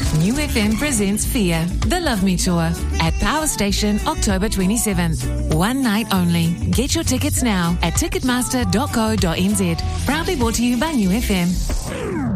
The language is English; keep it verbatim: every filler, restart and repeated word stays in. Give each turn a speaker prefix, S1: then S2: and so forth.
S1: New F M presents Fear, the Love Me Tour at Power Station, October twenty-seventh. One night only. Get your tickets now at ticketmaster dot co dot n z. Proudly brought to you by New F M.